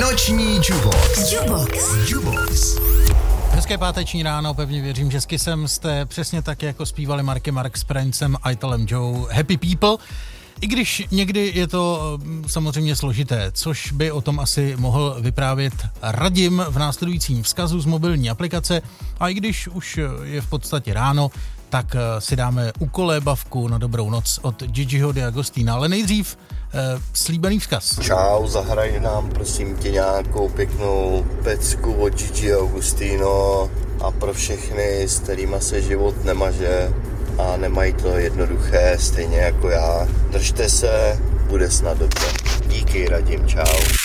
Noční Jubox. Hezké páteční ráno, pevně věřím, že s Kissem jste přesně tak, jako zpívali Marky Mark s Princem a Italem Joe Happy People. I když někdy je to samozřejmě složité, což by o tom asi mohl vyprávět Radim v následujícím vzkazu z mobilní aplikace. A i když už je v podstatě ráno, tak si dáme ukolébavku na dobrou noc od Gigiho D'Agostina. Ale nejdřív slíbený vzkaz. Čau, zahraj nám prosím tě nějakou pěknou pecku od Gigi D'Agostino a pro všechny, s kterýma se život nemaže a nemají to jednoduché, stejně jako já. Držte se, bude snad dobře. Díky, Radim, čau.